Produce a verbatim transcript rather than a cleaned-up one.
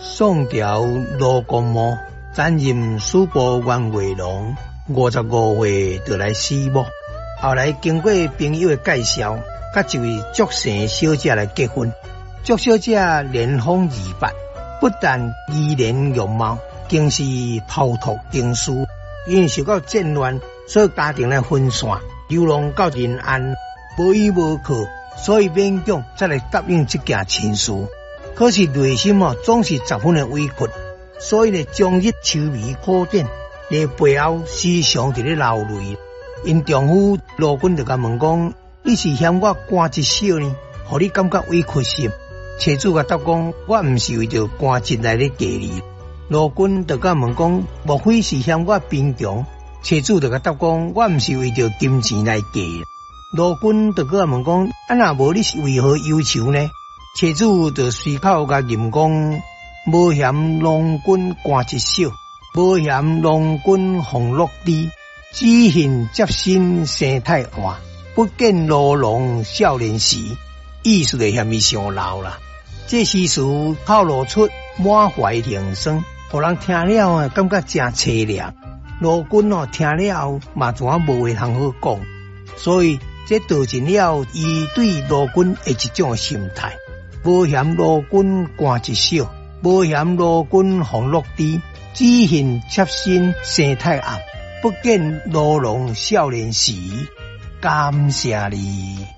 宋朝罗公墓担任书部员外郎，五十五岁就来死亡。后来经过朋友的介绍，甲一位祝姓小姐来结婚。祝小姐年方二八，不但依然容貌，更是抛头定书。因为受到战乱，所以家庭来分散，流浪到临安，无依无靠，所以勉强才来答应这件亲事。可是内心哦，总是十分的委屈，所以呢，终日愁眉苦脸，在背后时常伫咧流泪。因丈夫罗君就甲问讲：“你是嫌我寒一宿呢，互你感觉委屈心？”妻子甲答讲：“我毋是为着寒节来咧嫁你。”罗君就甲问讲：“莫非是嫌我贫穷？”妻子就甲答讲：“我毋是为着金钱来嫁。”罗君就甲问讲：“啊若无你是为何忧愁呢？”妻子就随口甲吟讲：“无嫌郎君寒一宿，无嫌郎君风落地，只恨接身生太晚，不见老郎少年时。”意思就嫌伊上老啦。这诗词透露出满怀灵酸，互人听了啊，感觉真凄凉。罗君哦，听了嘛，怎啊无话通好讲，所以这道尽了伊对罗君的一种心态。无嫌罗君寒一宿，无嫌罗君风落地，只恨妾身生太暗，不见老郎少年时。感谢你。